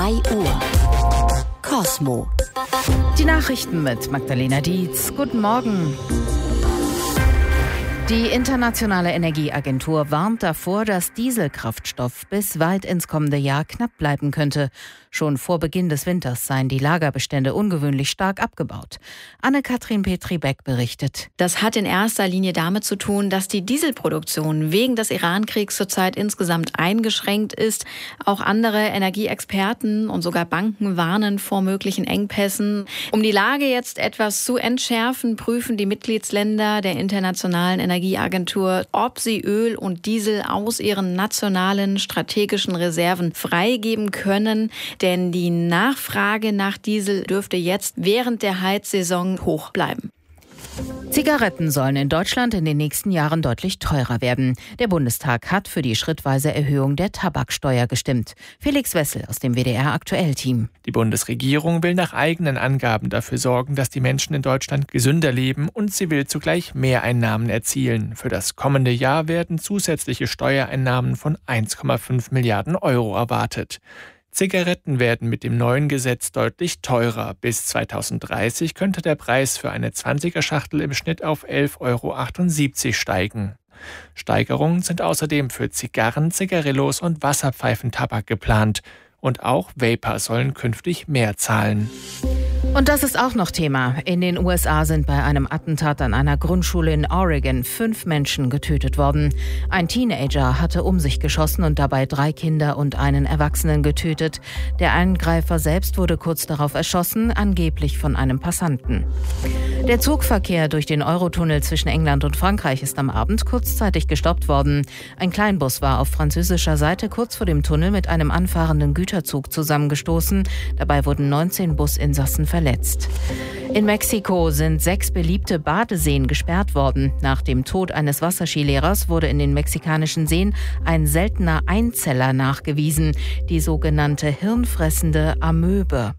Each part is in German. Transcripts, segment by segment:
3 Uhr. Cosmo. Die Nachrichten mit Magdalena Dietz. Guten Morgen. Die Internationale Energieagentur warnt davor, dass Dieselkraftstoff bis weit ins kommende Jahr knapp bleiben könnte. Schon vor Beginn des Winters seien die Lagerbestände ungewöhnlich stark abgebaut. Anne-Kathrin Petri-Beck berichtet. Das hat in erster Linie damit zu tun, dass die Dieselproduktion wegen des Iran-Kriegs zurzeit insgesamt eingeschränkt ist. Auch andere Energieexperten und sogar Banken warnen vor möglichen Engpässen. Um die Lage jetzt etwas zu entschärfen, prüfen die Mitgliedsländer der Internationalen Energieagentur, ob sie Öl und Diesel aus ihren nationalen strategischen Reserven freigeben können. Denn die Nachfrage nach Diesel dürfte jetzt während der Heizsaison hoch bleiben. Zigaretten sollen in Deutschland in den nächsten Jahren deutlich teurer werden. Der Bundestag hat für die schrittweise Erhöhung der Tabaksteuer gestimmt. Felix Wessel aus dem WDR-Aktuell-Team. Die Bundesregierung will nach eigenen Angaben dafür sorgen, dass die Menschen in Deutschland gesünder leben, und sie will zugleich Mehreinnahmen erzielen. Für das kommende Jahr werden zusätzliche Steuereinnahmen von 1,5 Milliarden Euro erwartet. Zigaretten werden mit dem neuen Gesetz deutlich teurer. Bis 2030 könnte der Preis für eine 20er-Schachtel im Schnitt auf 11,78 € steigen. Steigerungen sind außerdem für Zigarren, Zigarillos und Wasserpfeifentabak geplant. Und auch Vapor sollen künftig mehr zahlen. Und das ist auch noch Thema. In den USA sind bei einem Attentat an einer Grundschule in Oregon 5 Menschen getötet worden. Ein Teenager hatte um sich geschossen und dabei 3 Kinder und einen Erwachsenen getötet. Der Angreifer selbst wurde kurz darauf erschossen, angeblich von einem Passanten. Der Zugverkehr durch den Eurotunnel zwischen England und Frankreich ist am Abend kurzzeitig gestoppt worden. Ein Kleinbus war auf französischer Seite kurz vor dem Tunnel mit einem anfahrenden Güterzug zusammengestoßen. Dabei wurden 19 Businsassen verletzt. In Mexiko sind 6 beliebte Badeseen gesperrt worden. Nach dem Tod eines Wasserskilehrers wurde in den mexikanischen Seen ein seltener Einzeller nachgewiesen, die sogenannte hirnfressende Amöbe.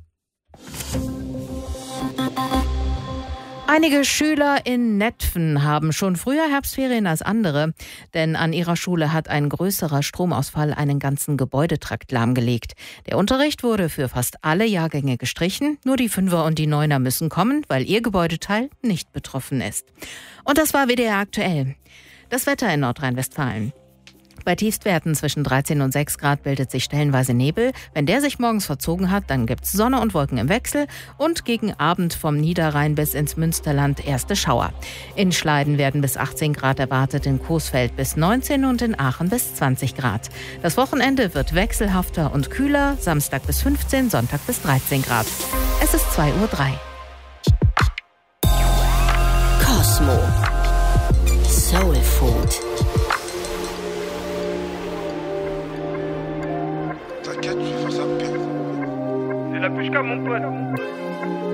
Einige Schüler in Netphen haben schon früher Herbstferien als andere, denn an ihrer Schule hat ein größerer Stromausfall einen ganzen Gebäudetrakt lahmgelegt. Der Unterricht wurde für fast alle Jahrgänge gestrichen, nur die 5er und die 9er müssen kommen, weil ihr Gebäudeteil nicht betroffen ist. Und das war WDR aktuell. Das Wetter in Nordrhein-Westfalen. Bei Tiefstwerten zwischen 13 und 6 Grad bildet sich stellenweise Nebel. Wenn der sich morgens verzogen hat, dann gibt's Sonne und Wolken im Wechsel und gegen Abend vom Niederrhein bis ins Münsterland erste Schauer. In Schleiden werden bis 18 Grad erwartet, in Coesfeld bis 19 und in Aachen bis 20 Grad. Das Wochenende wird wechselhafter und kühler, Samstag bis 15, Sonntag bis 13 Grad. Es ist 2:03 Uhr. Cosmo. Soul Food. T'inquiète, je vais faire ça bien. C'est la puce mon pote.